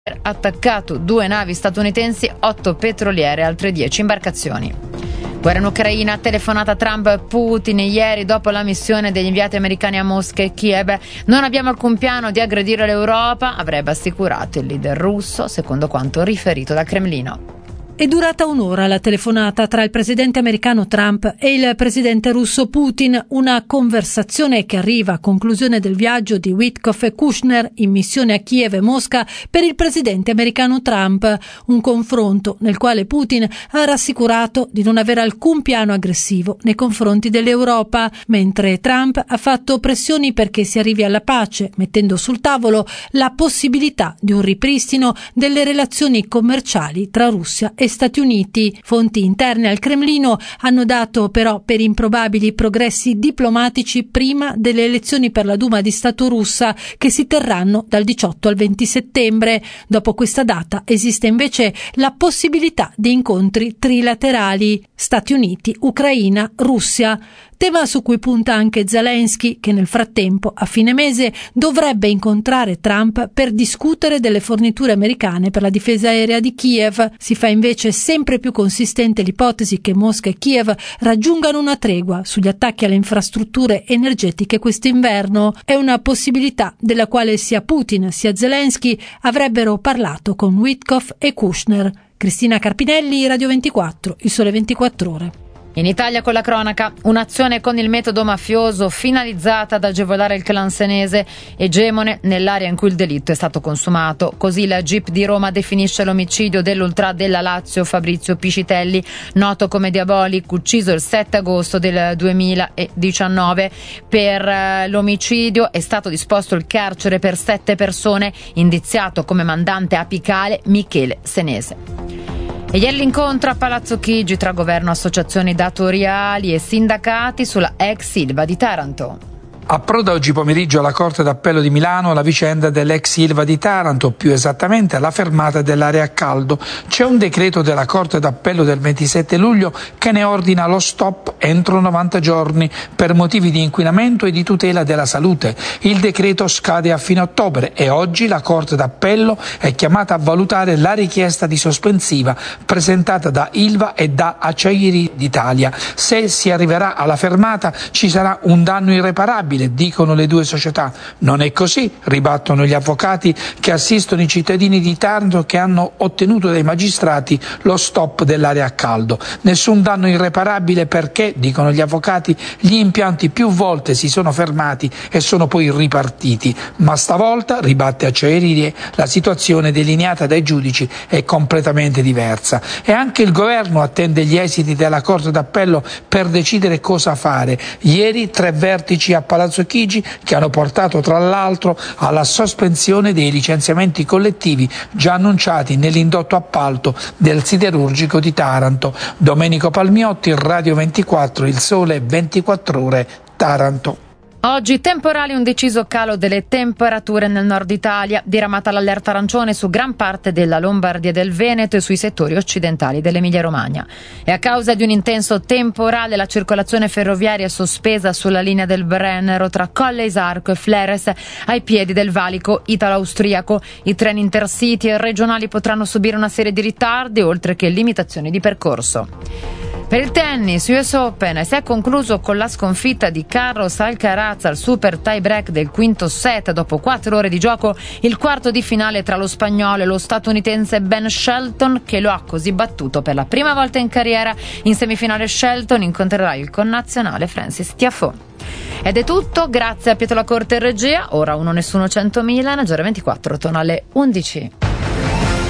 attaccato 2 navi statunitensi, 8 petroliere e altre 10 imbarcazioni. Guerra in Ucraina, telefonata Trump-Putin ieri dopo la missione degli inviati americani a Mosca e Kiev. Non abbiamo alcun piano di aggredire l'Europa, avrebbe assicurato il leader russo, secondo quanto riferito dal Cremlino. È durata un'ora la telefonata tra il presidente americano Trump e il presidente russo Putin, una conversazione che arriva a conclusione del viaggio di Witkoff e Kushner in missione a Kiev e Mosca per il presidente americano Trump, un confronto nel quale Putin ha rassicurato di non avere alcun piano aggressivo nei confronti dell'Europa, mentre Trump ha fatto pressioni perché si arrivi alla pace, mettendo sul tavolo la possibilità di un ripristino delle relazioni commerciali tra Russia e Stati Uniti. Fonti interne al Cremlino hanno dato però per improbabili progressi diplomatici prima delle elezioni per la Duma di Stato russa che si terranno dal 18 al 20 settembre. Dopo questa data esiste invece la possibilità di incontri trilaterali Stati Uniti, Ucraina, Russia. Tema su cui punta anche Zelensky, che nel frattempo, a fine mese, dovrebbe incontrare Trump per discutere delle forniture americane per la difesa aerea di Kiev. Si fa invece sempre più consistente l'ipotesi che Mosca e Kiev raggiungano una tregua sugli attacchi alle infrastrutture energetiche quest'inverno. È una possibilità della quale sia Putin sia Zelensky avrebbero parlato con Witkoff e Kushner. Cristina Carpinelli, Radio 24, Il Sole 24 Ore. In Italia con la cronaca, un'azione con il metodo mafioso finalizzata ad agevolare il clan senese, egemone nell'area in cui il delitto è stato consumato. Così la GIP di Roma definisce l'omicidio dell'ultra della Lazio Fabrizio Piscitelli, noto come Diabolic, ucciso il 7 agosto del 2019. Per l'omicidio è stato disposto il carcere per 7 persone, indiziato come mandante apicale Michele Senese. E ieri l'incontro a Palazzo Chigi tra governo, associazioni datoriali e sindacati sulla ex Ilva di Taranto. Approda oggi pomeriggio alla Corte d'Appello di Milano la vicenda dell'ex Ilva di Taranto, più esattamente alla fermata dell'area a caldo. C'è un decreto della Corte d'Appello del 27 luglio che ne ordina lo stop entro 90 giorni per motivi di inquinamento e di tutela della salute. Il decreto scade a fine ottobre e oggi la Corte d'Appello è chiamata a valutare la richiesta di sospensiva presentata da Ilva e da Acciaierie d'Italia. Se si arriverà alla fermata ci sarà un danno irreparabile, dicono le due società. Non è così, ribattono gli avvocati che assistono i cittadini di Taranto che hanno ottenuto dai magistrati lo stop dell'area a caldo. Nessun danno irreparabile perché, dicono gli avvocati, gli impianti più volte si sono fermati e sono poi ripartiti. Ma stavolta, ribatte Acciaierie, la situazione delineata dai giudici è completamente diversa. E anche il governo attende gli esiti della Corte d'Appello per decidere cosa fare. Ieri 3 vertici a Palazzo Chigi che hanno portato tra l'altro alla sospensione dei licenziamenti collettivi già annunciati nell'indotto appalto del siderurgico di Taranto. Domenico Palmiotti, Radio 24, Il Sole 24 Ore, Taranto. Oggi temporali, un deciso calo delle temperature nel nord Italia, diramata l'allerta arancione su gran parte della Lombardia e del Veneto e sui settori occidentali dell'Emilia-Romagna. E a causa di un intenso temporale la circolazione ferroviaria è sospesa sulla linea del Brennero tra Colle Isarco e Fleres ai piedi del valico italo-austriaco. I treni intercity e regionali potranno subire una serie di ritardi oltre che limitazioni di percorso. Per il tennis, US Open si è concluso con la sconfitta di Carlos Alcaraz al super tie break del quinto set dopo 4 ore di gioco, il quarto di finale tra lo spagnolo e lo statunitense Ben Shelton, che lo ha così battuto per la prima volta in carriera. In semifinale Shelton incontrerà il connazionale Francis Tiafoe. Ed è tutto, grazie a Pietro La Corte e regia. Ora 1 Nessuno 100.000, Naggiore 24 torna alle 11.